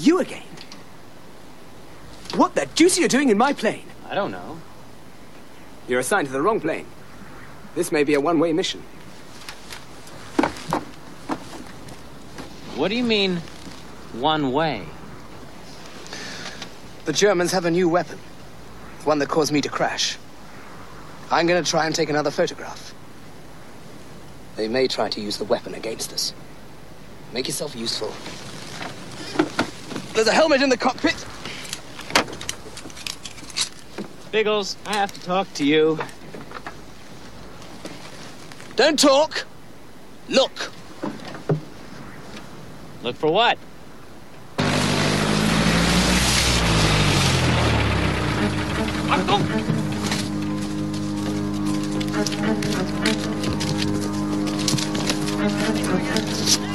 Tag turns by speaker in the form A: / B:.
A: You again? What the deuce are you doing in my plane?
B: I don't know.
A: You're assigned to the wrong plane. This may be a one-way mission.
B: What do you mean, one way?
A: The Germans have a new weapon. One that caused me to crash. I'm going to try and take another photograph. They may try to use the weapon against us. Make yourself useful. There's a helmet in the cockpit.
B: Biggles, I have to talk to you.
A: Don't talk. Look.
B: Look for what? Achtung!